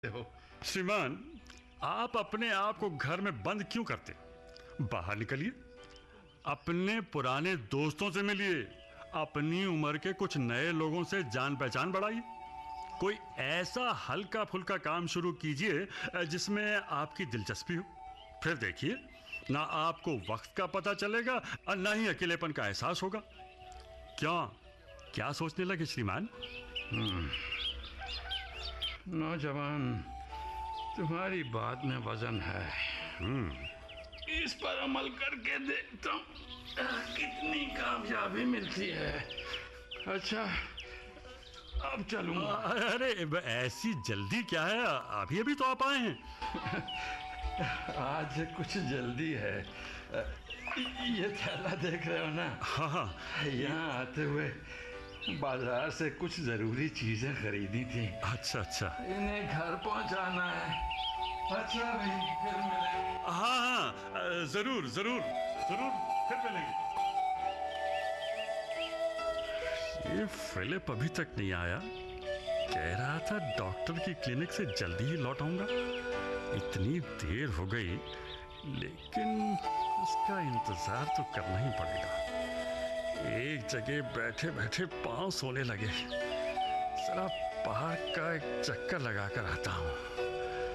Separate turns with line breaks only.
हो।
श्रीमान, आप अपने आप को घर में बंद क्यों करते? बाहर निकलिए, अपने पुराने दोस्तों से मिलिए, अपनी उम्र के कुछ नए लोगों से जान पहचान बढ़ाइए। कोई ऐसा हल्का फुल्का काम शुरू कीजिए जिसमें आपकी दिलचस्पी हो। फिर देखिए, ना आपको वक्त का पता चलेगा और ना ही अकेलेपन का एहसास होगा। क्या क्या सोचने लगे श्रीमान?
नौजवान, तुम्हारी बात में वजन है। इस पर अमल करके देखता हूँ कितनी कामयाबी मिलती है। अच्छा, अब चलूंगा।
अरे ऐसी जल्दी क्या है? अभी अभी तो आप आए हैं।
आज कुछ जल्दी है। ये थैला देख रहे हो ना?
हाँ हाँ।
यहाँ आते हुए बाजार से कुछ जरूरी चीजें खरीदी थी।
अच्छा अच्छा।
इन्हें घर पहुंचाना है। अच्छा भाई, फिर मिलेंगे।
हाँ हाँ, जरूर जरूर जरूर, फिर मिलेंगे। ये फिलिप अभी तक नहीं आया। कह रहा था डॉक्टर की क्लिनिक से जल्दी ही लौट आऊंगा। इतनी देर हो गई, लेकिन इसका इंतजार तो करना ही पड़ेगा। एक जगह बैठे बैठे पांव सोने लगे। जरा पार्क का एक चक्कर लगा कर आता हूँ।